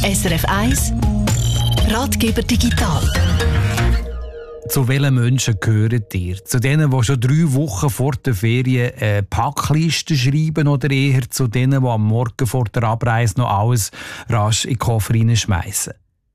SRF 1 Ratgeber Digital. Zu welchen Menschen gehört ihr? Zu denen, die schon 3 Wochen vor der Ferien eine Packliste schreiben oder eher zu denen, die am Morgen vor der Abreise noch alles rasch in den Koffer reinschmeissen?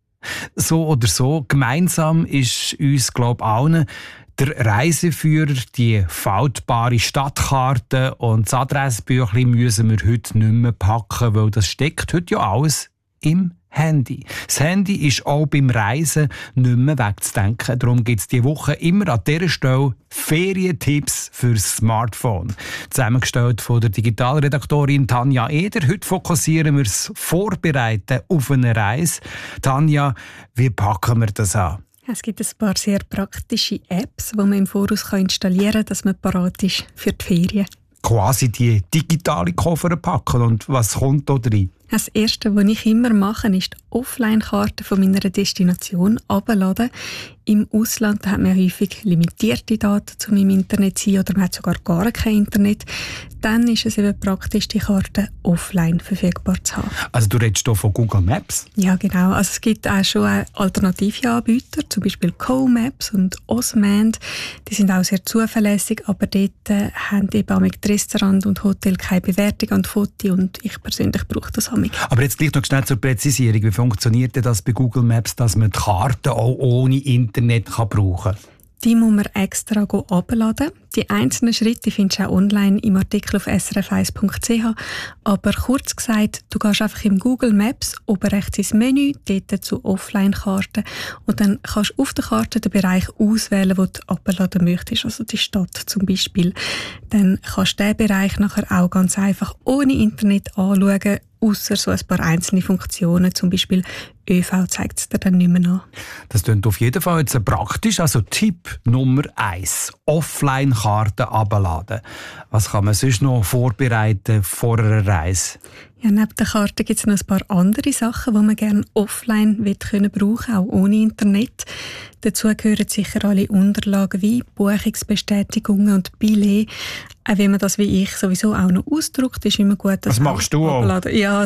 So oder so, gemeinsam ist uns, glaube ich, allen der Reiseführer, die faltbare Stadtkarte und das Adressbüchlein müssen wir heute nicht mehr packen, weil das steckt heute ja alles im Handy. Das Handy ist auch beim Reisen nicht mehr wegzudenken. Darum gibt es diese Woche immer an dieser Stelle Ferientipps fürs Smartphone. Zusammengestellt von der Digitalredaktorin Tanja Eder. Heute fokussieren wir das Vorbereiten auf eine Reise. Tanja, wie packen wir das an? Es gibt ein paar sehr praktische Apps, die man im Voraus installieren kann, dass man parat ist für die Ferien. Quasi die digitale Koffer packen. Und was kommt da drin? Das Erste, was ich immer mache, ist die Offline-Karte von meiner Destination herunterladen. Im Ausland hat man häufig limitierte Daten zu meinem Internet sein oder man hat sogar gar kein Internet. Dann ist es eben praktisch, die Karte offline verfügbar zu haben. Also du redest hier von Google Maps? Ja, genau. Also es gibt auch schon alternative Anbieter, zum Beispiel Co-Maps und Osmand. Die sind auch sehr zuverlässig, aber dort haben eben auch die Restaurants und Hotels keine Bewertung an Fotos und ich persönlich brauche das auch. Aber jetzt gleich noch schnell zur Präzisierung. Wie funktioniert denn das bei Google Maps, dass man die Karte auch ohne Internet brauchen kann? Die muss man extra herunterladen. Die einzelnen Schritte findest du auch online im Artikel auf srf1.ch. Aber kurz gesagt, du gehst einfach im Google Maps oben rechts ins Menü, dort zu Offline-Karten und dann kannst du auf der Karte den Bereich auswählen, wo du herunterladen möchtest, also die Stadt zum Beispiel. Dann kannst du diesen Bereich nachher auch ganz einfach ohne Internet anschauen, ausser so ein paar einzelne Funktionen, zum Beispiel ÖV zeigt es dir dann nicht mehr an. Das klingt auf jeden Fall jetzt praktisch. Also Tipp Nummer 1. Offline-Karten herunterladen. Was kann man sonst noch vorbereiten vor einer Reise? Ja, neben der Karte gibt es noch ein paar andere Sachen, die man gerne offline brauchen können, auch ohne Internet. Dazu gehören sicher alle Unterlagen wie Buchungsbestätigungen und Billets. Auch wenn man das wie ich sowieso auch noch ausdruckt, ist immer gut. Das machst du auch? Ja,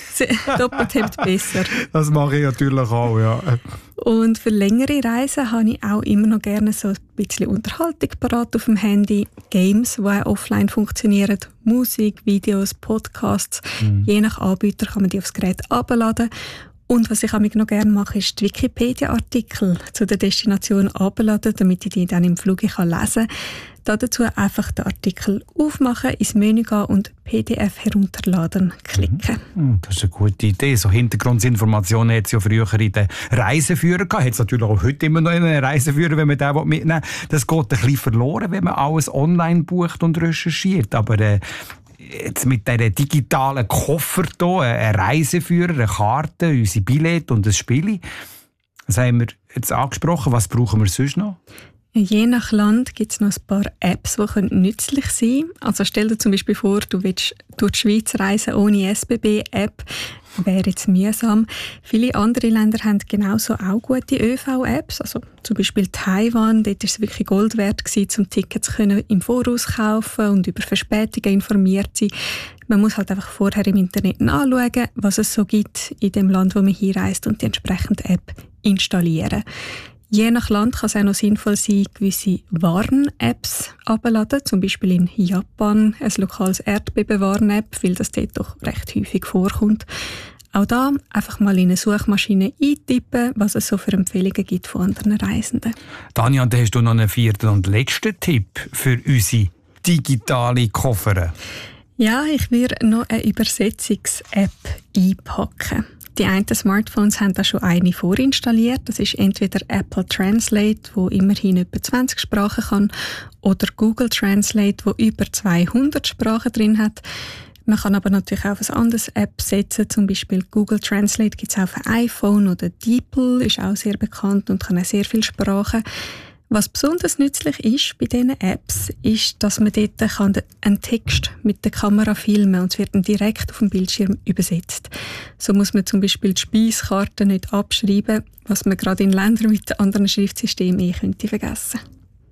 doppelt hebt besser. Das mache ich natürlich auch, ja. Und für längere Reisen habe ich auch immer noch gerne so ein bisschen Unterhaltung parat auf dem Handy. Games, die auch offline funktionieren. Musik, Videos, Podcasts. Je nach Anbieter kann man die aufs Gerät herunterladen. Und was ich noch gerne mache, ist die Wikipedia-Artikel zu der Destination herunterladen, damit ich die dann im Flug lesen kann. Dazu einfach den Artikel aufmachen, ins Menü gehen und PDF herunterladen klicken. Das ist eine gute Idee. So Hintergrundinformationen hat es ja früher in den Reiseführern gehabt. Hat es natürlich auch heute immer noch einen Reiseführer, wenn man den mitnehmen will. Das geht ein bisschen verloren, wenn man alles online bucht und recherchiert. Aber jetzt mit diesen digitalen Koffer hier, ein Reiseführer, eine Karte, unsere Billette und ein Spiel. Das haben wir jetzt angesprochen. Was brauchen wir sonst noch? Je nach Land gibt es noch ein paar Apps, die nützlich sein können. Also stell dir zum Beispiel vor, du willst durch die Schweiz reisen ohne SBB-App. Wäre jetzt mühsam. Viele andere Länder haben genauso auch gute ÖV-Apps. Also zum Beispiel Taiwan, dort war es wirklich Gold wert gewesen, um Tickets im Voraus kaufen und über Verspätungen informiert sein. Man muss halt einfach vorher im Internet nachschauen, was es so gibt in dem Land, wo man hinreist und die entsprechende App installieren. Je nach Land kann es auch noch sinnvoll sein, gewisse Warn-Apps abzuladen. Zum Beispiel in Japan ein lokales Erdbeben-Warn-App, weil das dort doch recht häufig vorkommt. Auch da einfach mal in eine Suchmaschine eintippen, was es so für Empfehlungen gibt von anderen Reisenden. Tanja, und hast du noch einen 4. und letzten Tipp für unsere digitale Koffer? Ja, ich würde noch eine Übersetzungs-App einpacken. Die einen Smartphones haben da schon eine vorinstalliert. Das ist entweder Apple Translate, wo immerhin etwa 20 Sprachen kann, oder Google Translate, wo über 200 Sprachen drin hat. Man kann aber natürlich auch auf ein anderes App setzen. Zum Beispiel Google Translate gibt es auch für iPhone oder DeepL, ist auch sehr bekannt und kann auch sehr viele Sprachen. Was besonders nützlich ist bei diesen Apps, ist, dass man dort einen Text mit der Kamera filmen kann und es wird dann direkt auf dem Bildschirm übersetzt. So muss man zum Beispiel die Speiskarte nicht abschreiben, was man gerade in Ländern mit anderen Schriftsystemen könnte vergessen.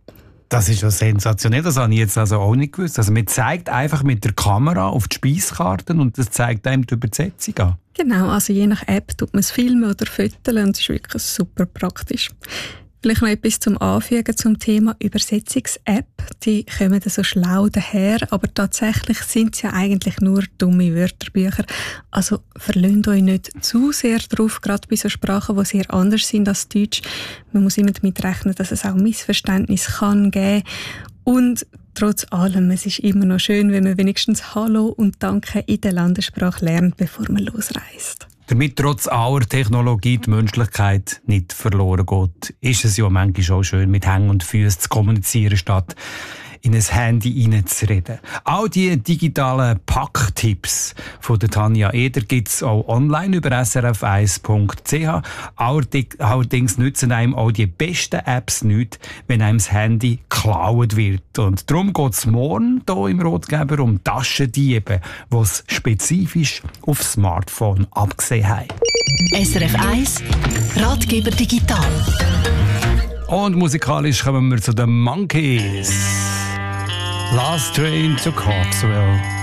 Das ist ja sensationell, das habe ich jetzt also auch nicht gewusst. Also man zeigt einfach mit der Kamera auf die Speiskarten und das zeigt einem die Übersetzung an. Genau, also je nach App tut man es filmen oder fotografieren und es ist wirklich super praktisch. Vielleicht noch etwas zum Anfügen zum Thema Übersetzungs-App. Die kommen so schlau daher, aber tatsächlich sind es ja eigentlich nur dumme Wörterbücher. Also verlasst euch nicht zu sehr drauf, gerade bei so Sprachen, die sehr anders sind als Deutsch. Man muss immer damit rechnen, dass es auch Missverständnisse kann geben. Und trotz allem, es ist immer noch schön, wenn man wenigstens Hallo und Danke in der Landessprache lernt, bevor man losreist. Damit trotz aller Technologie die Menschlichkeit nicht verloren geht, ist es ja manchmal auch schön, mit Händen und Füßen zu kommunizieren, statt in ein Handy hineinzureden. All die digitalen Packtipps von der Tanja Eder gibt es auch online über srf1.ch. Allerdings nützen einem auch die besten Apps nichts, wenn einem das Handy geklaut wird. Und darum geht es morgen hier im Ratgeber um Taschendiebe, die es spezifisch auf Smartphone abgesehen haben. SRF 1 Ratgeber digital. Und musikalisch kommen wir zu den Monkeys. Last Train to Coxwell.